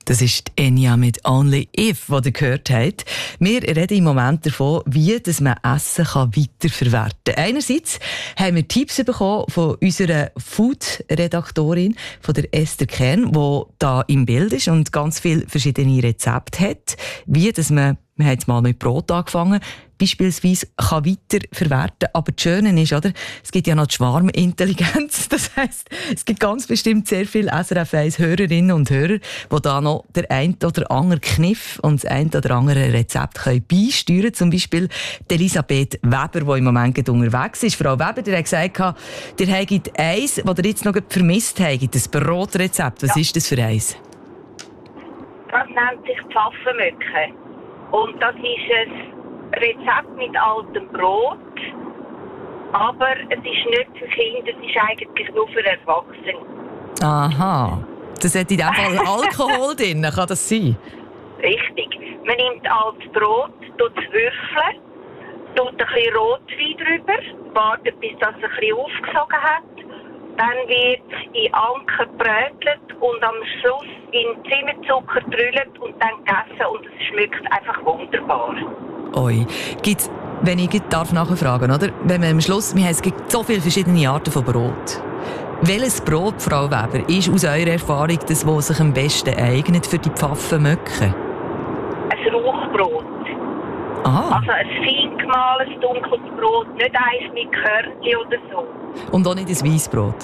Das ist Enya mit «Only If», die ihr gehört habt. Wir reden im Moment davon, wie man Essen weiterverwerten kann. Einerseits haben wir Tipps bekommen von unserer Food-Redaktorin, von der Esther Kern, die da im Bild ist und ganz viele verschiedene Rezepte hat, wie man haben jetzt mal mit Brot angefangen, beispielsweise kann weiterverwerten. Aber das Schöne ist, oder, es gibt ja noch die Schwarmintelligenz. Das heisst, es gibt ganz bestimmt sehr viele SRF 1 Hörerinnen und Hörer, die da noch der ein oder andere Kniff und das ein oder andere Rezept können beisteuern können. Zum Beispiel Elisabeth Weber, die im Moment unterwegs ist. Frau Weber, ihr habt gesagt, ihr habt eins, das ihr jetzt noch vermisst habt, das Brotrezept. Was ist das für eins? Das nennt sich Pfaffenmöcke. Und das ist ein Rezept mit altem Brot, aber es ist nicht für Kinder, es ist eigentlich nur für Erwachsene. Aha, das hat in diesem Fall Alkohol drin, kann das sein? Richtig. Man nimmt altes Brot, tut es würfeln, tut ein bisschen Rotwein drüber, wartet bis das ein bisschen aufgesogen hat. Dann wird es in Anken gebrötelt und am Schluss in Zimmerzucker gedrüllt und dann gegessen und es schmeckt einfach wunderbar. Oi. Gibt's, wenn ich nachfragen darf, oder? Wenn man am Schluss, es gibt so viele verschiedene Arten von Brot. Welches Brot, Frau Weber, ist aus eurer Erfahrung das, was sich am besten eignet für die Pfaffenmöcke? Ein Rauchbrot. Aha. Also ein fein gemahlenes, dunkles Brot, nicht eins mit Körnchen oder so. Und auch nicht ein Weissbrot?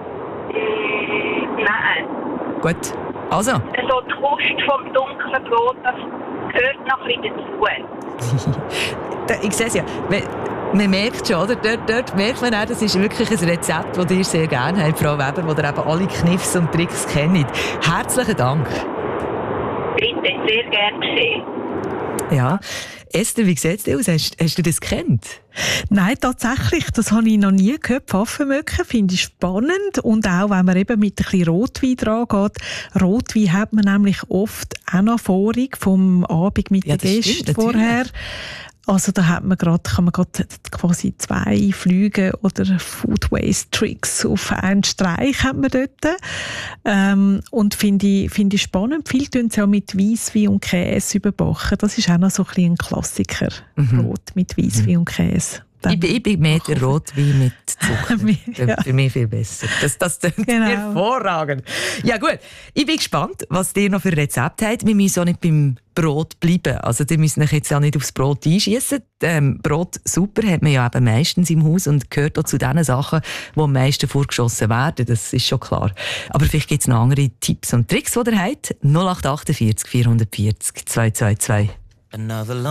Nein. Gut. Also? So die Kruste vom dunklen Brot, das gehört noch ein bisschen dazu. Ich sehe es ja. Man merkt schon, oder? Dort merkt man auch, das ist wirklich ein Rezept, das ihr sehr gerne habt, Frau Weber, wo ihr eben alle Kniffs und Tricks kennt. Herzlichen Dank. Bitte, sehr gerne geschehen. Ja. Esther, wie sieht es aus? Hast du das gekannt? Nein, tatsächlich, das habe ich noch nie gehört. Pfaffenmöcke finde ich spannend. Und auch, wenn man eben mit ein bisschen Rotwein dran geht. Rotwein hat man nämlich oft auch noch Vorig vom Abend mit den Gästen vorher. Also da kann man gerade quasi 2 Flüge oder Food Waste Tricks auf einen Streich hat man dort. Und finde ich spannend. Viele tun es ja mit Weisswein und Käse überbacken. Das ist auch noch so ein bisschen ein Klassiker. Brot mit Weisswein und Käse. Ich bin mehr der Rotwein mit Zucker. Ja. Für mich viel besser. Das klingt hervorragend. Ja gut, ich bin gespannt, was ihr noch für Rezepte habt. Wir müssen auch nicht beim Brot bleiben. Also ihr müsst euch jetzt ja nicht aufs Brot einschiessen. Brot super hat man ja eben meistens im Haus und gehört auch zu den Sachen, die am meisten vorgeschossen werden. Das ist schon klar. Aber vielleicht gibt es noch andere Tipps und Tricks, die ihr habt. 0848 440 222.